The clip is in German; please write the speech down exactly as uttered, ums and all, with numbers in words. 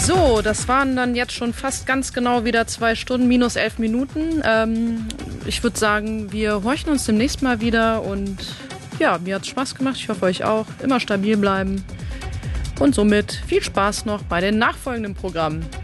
So, das waren dann jetzt schon fast ganz genau wieder zwei Stunden minus elf Minuten. Ähm, ich würde sagen, wir horchen uns demnächst mal wieder und ja, mir hat es Spaß gemacht. Ich hoffe, euch auch. Immer stabil bleiben und somit viel Spaß noch bei den nachfolgenden Programmen.